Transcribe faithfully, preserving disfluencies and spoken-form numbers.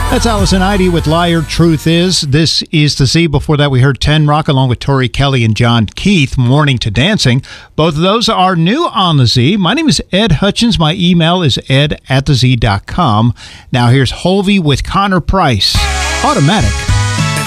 That's Allison Heide with Liar, Truth Is. This is the Z. Before that, we heard ten Rock along with Tori Kelly and John Keith, Morning to Dancing. Both of those are new on the Z. My name is Ed Hutchins. My email is ed at the z dot com. Now here's Holvey with Connor Price. Automatic.